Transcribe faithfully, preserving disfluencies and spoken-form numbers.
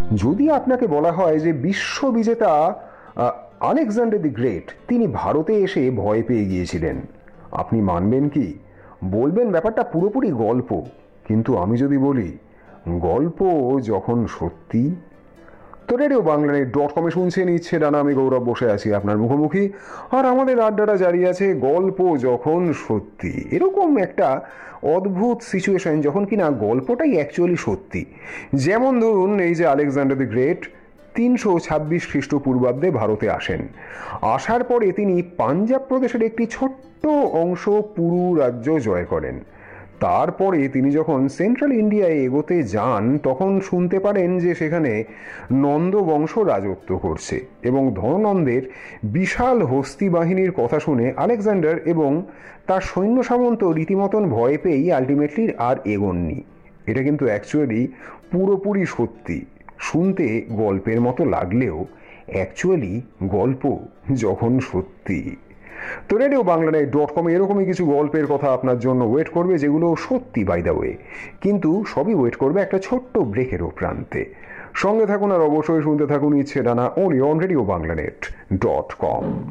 যদি আপনাকে বলা হয় যে বিশ্ববিজেতা আলেকজান্ডার দি গ্রেট তিনি ভারতে এসে ভয় পেয়ে গিয়েছিলেন, আপনি মানবেন কি? বলবেন ব্যাপারটা পুরোপুরি গল্প। কিন্তু আমি যদি বলি গল্প যখন সত্যি। তো রেডিও বাংলায় ডট কমে শুনছেন ইচ্ছে ডানা, আমি গৌরব বসে আছি আপনার মুখোমুখি, আর আমাদের আড্ডাটা জারি আছে গল্প যখন সত্যি। এরকম একটা অদ্ভুত সিচুয়েশন যখন কিনা গল্পটাই অ্যাকচুয়ালি সত্যি। যেমন ধরুন এই যে আলেকজান্ডার দি গ্রেট তিনশো ছাব্বিশ খ্রিস্টপূর্বাব্দে ভারতে আসেন। আসার পরে তিনি পাঞ্জাব প্রদেশের একটি ছোট্ট অংশ পুরু রাজ্য জয় করেন। তারপরে তিনি যখন সেন্ট্রাল ইন্ডিয়ায় এগোতে যান তখন শুনতে পারেন যে সেখানে নন্দ বংশ রাজত্ব করছে, এবং ধননন্দের বিশাল হস্তি বাহিনীর কথা শুনে আলেকজান্ডার এবং তার সৈন্য সামন্ত রীতিমতন ভয় পেয়েই আলটিমেটলি আর এগোননি। এটা কিন্তু অ্যাকচুয়ালি পুরোপুরি সত্যি। শুনতে গল্পের মতো লাগলেও অ্যাকচুয়ালি গল্প যখন সত্যি। তো রেডিও বাংলায় ডট কমে এরকমই কিছু গল্পের কথা আপনার জন্য ওয়েট করবে, যেগুলো সত্যি বাই দ্য ওয়ে, কিন্তু সবই ওয়েট করবে একটা ছোট্ট ব্রেকেরও প্রান্তে। সঙ্গে থাকুন আর অবশ্যই শুনতে থাকুন ইচ্ছে ডানা, only on radio Bangla net dot com.